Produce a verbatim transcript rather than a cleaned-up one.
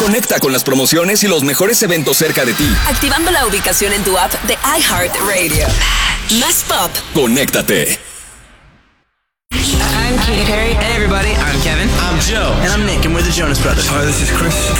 Conecta con las promociones y los mejores eventos cerca de ti. Activando la ubicación en tu app de iHeartRadio. Más pop. Conéctate. I'm Katy Perry. Hey everybody, I'm Kevin. I'm Joe. And I'm Nick, and we're the Jonas Brothers. Hi, this is Chris.